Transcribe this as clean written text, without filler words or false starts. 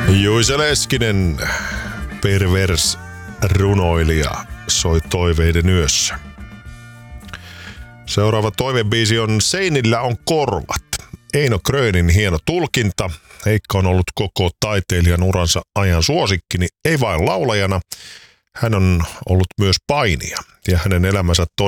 Juise Leskinen, pervers runoilija, soi toiveiden yössä. Seuraava toivebiisi on Seinillä on korvat. Eino Grönin hieno tulkinta. Heikka on ollut koko taiteilijan uransa ajan suosikkini, ei vain laulajana. Hän on ollut myös painija ja hänen elämänsä